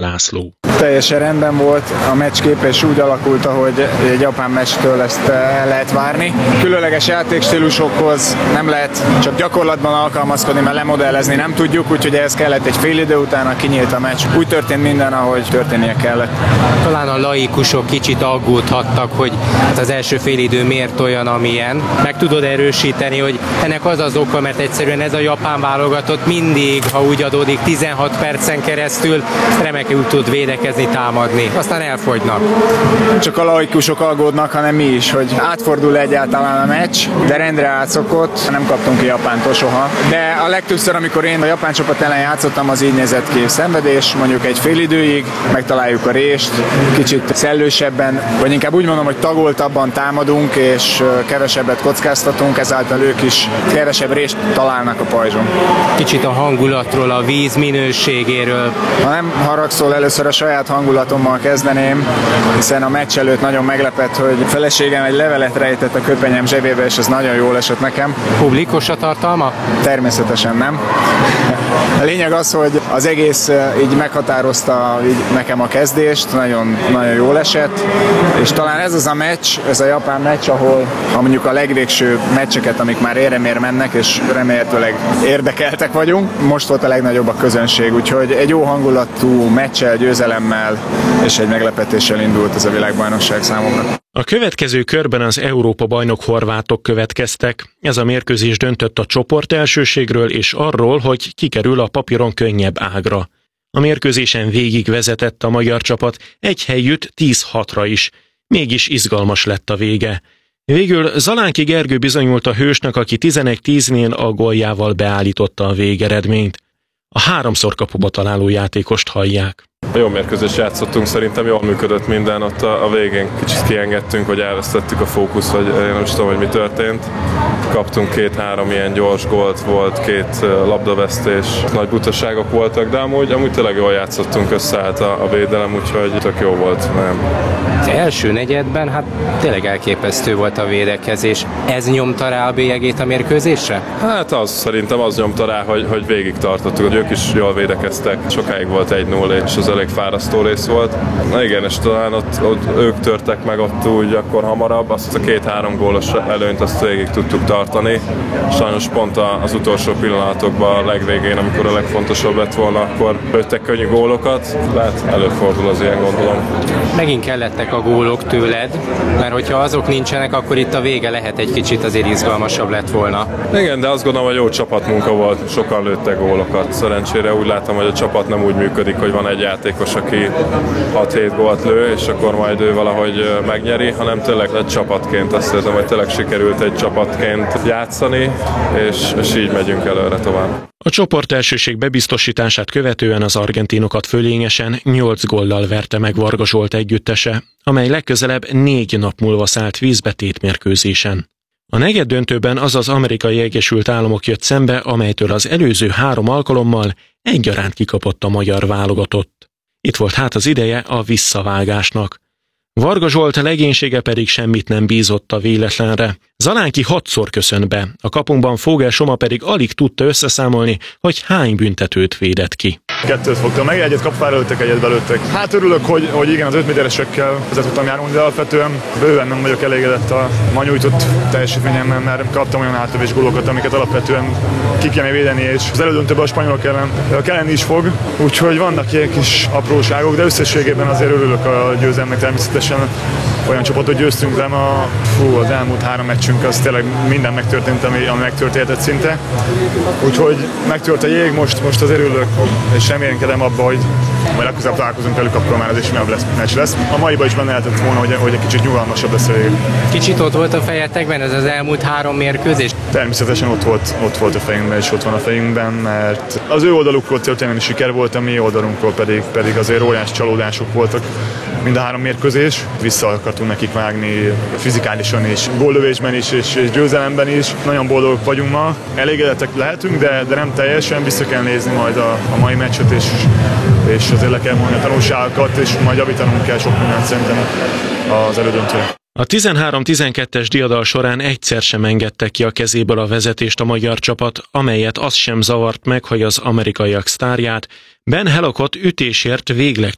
László. Teljesen rendben volt a meccskép, és úgy alakult, ahogy egy japán meccstől ezt el lehet várni. Különleges játékstílusokhoz nem lehet csak gyakorlatban alkalmazkodni, mert lemodellezni nem tudjuk, úgyhogy ehhez kellett egy fél idő, utána kinyílt a meccs. Úgy történt minden, ahogy történnie kellett. Talán a laikusok kicsit aggódhattak, hogy hát az első félidő miért olyan, amilyen. Meg tudod erősíteni, hogy ennek az az oka, mert egyszerűen ez a japán válogatott mindig, ha úgy adódik, 16 percen keresztül remekül tud védekezni, támadni. Aztán elfogynak. Nem csak a laikusok aggódnak, hanem mi is, hogy átfordul egyáltalán a meccs, de rendre átszokott, nem kaptunk ki Japántól soha. De a legtöbbször, amikor én a japán csapat ellen játszottam, az így nézett ki. Szenvedés, mondjuk egy fél időig, megtaláljuk a rést, kicsit szellősebben, vagy inkább úgy mondom, hogy tagoltabban támadunk, és kevesebbet kockáztatunk, ezáltal ők is kevesebb rést találnak a pajzson. Kicsit a hangulatról, a víz minőségéről. Ha nem haragszol, először a saját hangulatommal kezdeném, hiszen a meccs előtt nagyon meglepett, hogy a feleségem egy levelet rejtett a köpenyem zsebébe, és ez nagyon jól esett nekem. Publikus a tartalma? Természetesen nem. A lényeg az, hogy az egész így meghatározta így nekem a kezdést, nagyon, nagyon jól esett, és talán ez az a meccs, ez a japán meccs, ahol mondjuk a legvégső meccseket, amik már éremér mennek, és remélhetőleg érdekeltek vagyunk, most volt a legnagyobb a közönség, úgyhogy egy jó hangulatú meccsel, győzelemmel és egy meglepetéssel indult ez a világbajnokság számomra. A következő körben az Európa-bajnok horvátok következtek. Ez a mérkőzés döntött a csoport elsőségről és arról, hogy kikerül a papíron könnyebb ágra. A mérkőzésen végig vezetett a magyar csapat, egy helyütt 10-6-ra is. Mégis izgalmas lett a vége. Végül Zalánki Gergő bizonyult a hősnek, aki 11-10-nél a góljával beállította a végeredményt. A háromszor kapuba találó játékost hallják. Jó mérkőzést játszottunk, szerintem jól működött minden, ott a végén kicsit kiengedtünk, vagy elvesztettük a fókuszt, vagy én nem is tudom, hogy mi történt. Kaptunk 2-3 ilyen gyors gólt, volt 2 labdavesztés, nagy butaságok voltak, de amúgy tényleg jól játszottunk, összeállt a védelem, úgyhogy tök jó volt. Nem. Az első negyedben hát tényleg elképesztő volt a védekezés. Ez nyomta rá a bélyegét a mérkőzésre? Hát szerintem az nyomta rá, hogy végig tartottuk, hogy ők is jól védekeztek. Sokáig volt 1-0, és az elég fárasztó rész volt. Na igen, és talán ott ők törtek meg ott úgy akkor hamarabb, azt a 2-3 gólos előnyt azt végig tudtuk tartani. Sajnos pont az utolsó pillanatokban, a legvégén, amikor a legfontosabb lett volna, akkor lőttek könnyű gólokat, lehet előfordul az ilyen, gondolom. Megint kellettek a gólok tőled, mert hogyha azok nincsenek, akkor itt a vége lehet egy kicsit azért izgalmasabb lett volna. Igen, de azt gondolom, hogy jó csapatmunka volt, sokan lőttek gólokat. Szerencsére úgy látom, hogy a csapat nem úgy működik, hogy van egy játékos, aki 6-7 gólt lő, és akkor majd ő valahogy megnyeri, hanem tényleg egy csapatként. Azt érzem, hogy tényleg sikerült egy csapatként játszani, és így megyünk előre tovább. A csoport elsőség bebiztosítását követően az argentinokat fölényesen 8 góllal verte meg Varga Zsolt együttese, amely legközelebb 4 nap múlva szállt vízbe tétmérkőzésen. A negyeddöntőben az az Amerikai Egyesült Államok jött szembe, amelytől az előző 3 alkalommal egyaránt kikapott a magyar válogatott. Itt volt hát az ideje a visszavágásnak. Varga Zsolt legénysége pedig semmit nem bízott a véletlenre. Zalánki 6-szor köszönt be, a kapunkban Fogel Soma pedig alig tudta összeszámolni, hogy hány büntetőt védett ki. 2-t fogtam meg, egyet kapfára lőttek, egyet belőttek. Hát örülök, hogy igen, az 5 méteresekkel ezzel tudtam járni, de alapvetően bőven nem vagyok elégedett a ma nyújtott teljesítményemmel, mert kaptam olyan átlövés gólokat, amiket alapvetően ki kéne védeni, és az elődöntőben a spanyolok ellen is fog. Úgyhogy vannak ilyen kis apróságok, de összességében azért örülök a győzelmnek természetesen. Olyan csapatot győztünk, de az elmúlt 3 meccsünk az tényleg minden megtörtént, ami megtörténhetett szinte. Úgyhogy megtört a jég, most az örülök, és reménykedem abba, hogy majd legközelebb találkozunk velük, akkor már ez is meccs lesz. A maiban is benne lehetett volna, hogy egy kicsit nyugalmasabb lesz a jég. Kicsit ott volt a fejetekben ez az elmúlt 3 mérkőzés? Természetesen ott volt a fejünkben, és ott van a fejünkben, mert az ő oldalukról történelmi siker volt, a mi oldalunkról pedig azért óriási csalódások voltak mind a 3 mérkőzés. Vissza akartunk nekik vágni fizikálisan is, góllövésben is, és győzelemben is. Nagyon boldogok vagyunk ma, elégedettek lehetünk, de nem teljesen. Vissza kell nézni majd a mai meccset, és azért le kell mondani a tanulságokat, és majd javítanunk kell sok mindent szerintem az elődöntőre. A 13-12-es diadal során egyszer sem engedte ki a kezéből a vezetést a magyar csapat, amelyet az sem zavart meg, hogy az amerikaiak sztárját, Ben Hellockot ütésért végleg